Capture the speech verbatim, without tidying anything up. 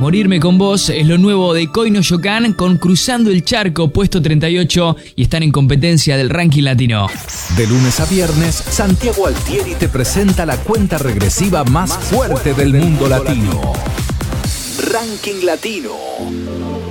Morirme con vos es lo nuevo de Koino Yokan con Cruzando el Charco, puesto treinta y ocho, y están en competencia del ranking latino. De lunes a viernes, Santiago Altieri te presenta la cuenta regresiva más fuerte del mundo latino. Ranking Latino.